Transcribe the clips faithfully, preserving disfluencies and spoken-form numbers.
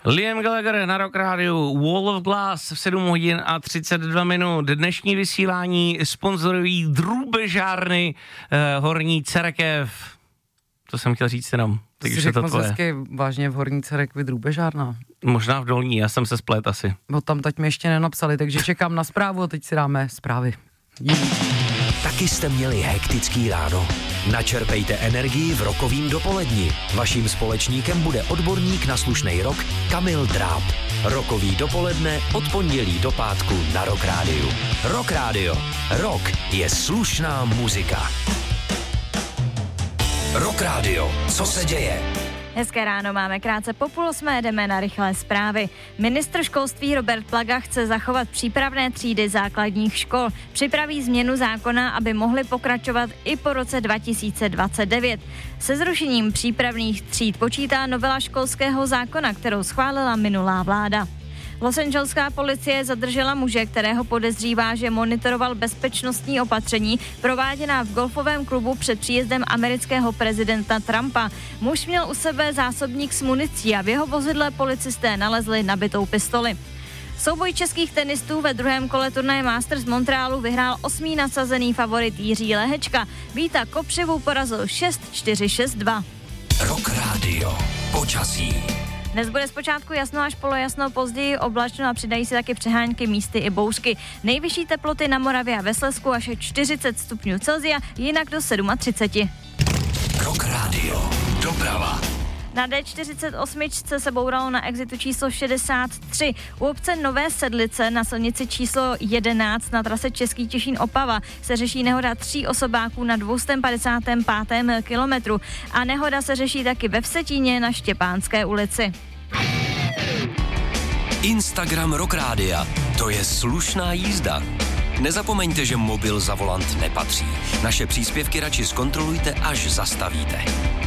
Liam Gallagher na Rock Rádiu, Wall of Glass v sedm hodin a třicet dva minut. Dnešní vysílání sponzorují drůbežárny eh, Horní Cerekev. To jsem chtěl říct jenom. Ty jsi řekl moc hezky, vážně v Horní Cerekvi drůbežárna. Možná v Dolní, já jsem se splet asi. No tam teď mi ještě nenapsali, takže čekám na zprávu a teď si dáme zprávy. Jí. Taky jste měli hektický ráno? Načerpejte energii v rokovým dopoledni. Vaším společníkem bude odborník na slušnej rock Kamil Dráb. Rokový dopoledne od pondělí do pátku na Rock Rádiu. Rock Rádio. Rock je slušná muzika. Rock Rádio. Co se děje? Hezké ráno, máme krátce po půl osmé, jdeme na rychlé zprávy. Ministr školství Robert Plaga chce zachovat přípravné třídy základních škol. Připraví změnu zákona, aby mohly pokračovat i po roce dva tisíce dvacet devět. Se zrušením přípravných tříd počítá novela školského zákona, kterou schválila minulá vláda. Losangeleská policie zadržela muže, kterého podezřívá, že monitoroval bezpečnostní opatření prováděná v golfovém klubu před příjezdem amerického prezidenta Trumpa. Muž měl u sebe zásobník s municí a v jeho vozidle policisté nalezli nabitou pistoli. Souboj českých tenistů ve druhém kole turnaje Masters z Montrealu vyhrál osmý nasazený favorit Jiří Lehečka. Víta Kopřivu porazil šest čtyři šest dva. Rock Radio. Počasí. Dnes bude zpočátku jasno až polojasno, později oblačno a přidají se taky přehánky, místy i bouřky. Nejvyšší teploty na Moravě a ve Slezsku až čtyřicet stupňů Celsia, jinak do třicet sedm. Rock Radio. Doprava. Na D čtyřicet osm se bouralo na exitu číslo šedesát tři. U obce Nové Sedlice na silnici číslo jedenáct na trase Český Těšín Opava se řeší nehoda tří osobáků na dvě stě padesát pět kilometru. A nehoda se řeší taky ve Vsetíně na Štěpánské ulici. Instagram Rock Rádia. To je slušná jízda. Nezapomeňte, že mobil za volant nepatří. Naše příspěvky radši zkontrolujte, až zastavíte.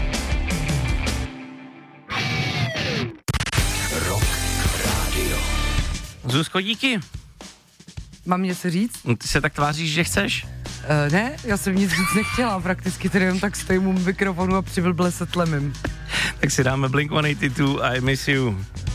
Rock Radio. Zuzko, díky. Mám něco říct? Ty se tak tváříš, že chceš? Uh, ne, já jsem nic říct nechtěla, prakticky tady jenom tak stojím u mikrofonu a přiblble se tlemím. Tak si dáme Blink sto osmdesát dva I Miss You.